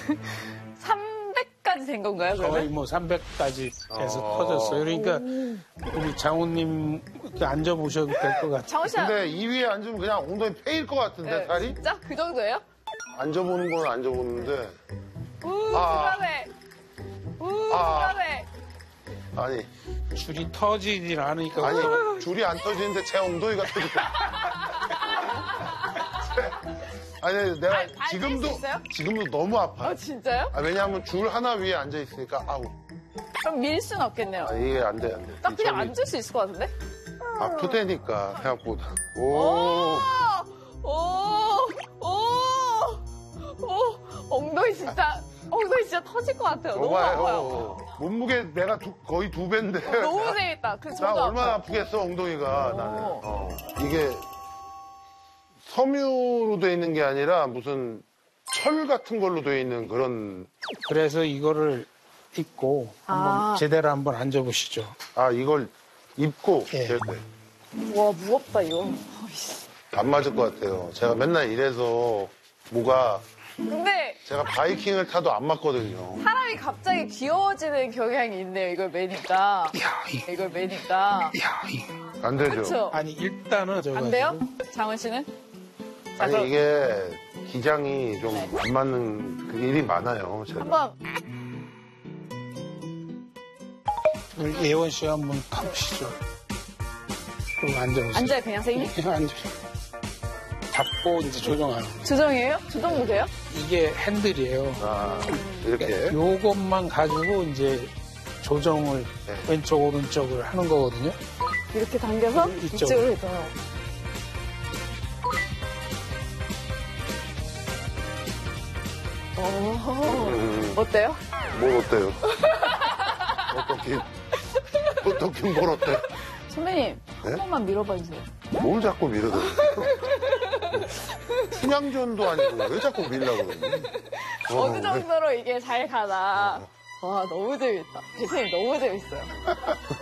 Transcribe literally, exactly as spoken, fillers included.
삼백까지 된 건가요, 그러면? 거의 뭐 삼백까지 돼서 어. 터졌어요. 그러니까 우리 장훈님 이렇게 앉아보셔도 될 것 같아요. 장훈 씨, 근데 이 위에 앉으면 그냥 엉덩이 패일 것 같은데, 네, 살이? 진짜 그 정도예요? 앉아보는 건 앉아보는데. 우, 아. 불안해. 우, 아. 불안해. 아니, 줄이 터지질 않으니까. 아니, 그거- 줄이 안 터지는데 제 엉덩이가 터질 거야. 아니, 내가 알- 알수 지금도, 있어요? 지금도 너무 아파요. 어, 진짜요? 아, 왜냐하면 줄 하나 위에 앉아있으니까, 아우. 그럼 밀 순 없겠네요. 아, 이게 안 돼, 안 돼. 딱 그냥 저기 앉을 수 있을 것 같은데? 아프다니까, 생각보다. 오. 오! 오! 오! 오! 엉덩이 진짜, 엉덩이 진짜 터질 것 같아요. 너무 아파요. 봐봐요. 몸무게 내가 두- 거의 두 배인데. 너무 나- 재밌다. 그 나 저도 얼마나 아파요. 아프겠어, 엉덩이가, 오. 나는. 어. 이게 섬유로 돼 있는 게 아니라 무슨 철 같은 걸로 돼 있는 그런. 그래서 이거를 입고 한번 아. 제대로 한번 앉아보시죠. 아, 이걸 입고. 예. 될 때. 와, 무겁다, 이거. 어이씨. 안 맞을 것 같아요. 제가 맨날 이래서 뭐가 근데 제가 바이킹을 타도 안 맞거든요. 사람이 갑자기 귀여워지는 경향이 있네요. 이걸 매니까. 야, 이, 이걸 매니까. 야, 이. 안 되죠. 그렇죠? 아니 일단은 저 안 돼요? 장훈 씨는? 자, 아니 그럼 이게 기장이 좀 안 맞는 그 일이 많아요. 제가. 한번 우리 예원 씨 한번 가보시죠. 좀 앉아보세요. 앉아요, 그냥 선생님? 그냥 앉아. 잡고 이제 조정하는 거예요. 조정이에요? 조정도 돼요? 이게 핸들이에요. 아, 이렇게. 요것만 가지고 이제 조정을 네. 왼쪽 오른쪽을 하는 거거든요. 이렇게 당겨서 이쪽으로. 이쪽으로 해서. 오, 음, 어때요? 뭘 어때요? 어떻게, 어떻게 뭘 어때? 선배님, 한 네? 번만 밀어봐 주세요. 뭘 자꾸 밀어요? 춘향전도 아니고 왜 자꾸 밀라고 그러니? 어느 정도로 이게 잘 가나. 와, 너무 재밌다. 대표님 너무 재밌어요.